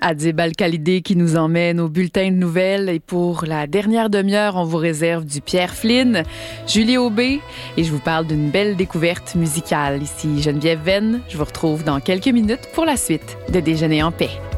Adib Al-Khalidé qui nous emmène au bulletin de nouvelles. Et pour la dernière demi-heure, on vous réserve du Pierre Flynn, Julie Aubé et je vous parle d'une belle découverte musicale. Ici Geneviève Venn, je vous retrouve dans quelques minutes pour la suite de Déjeuner en paix.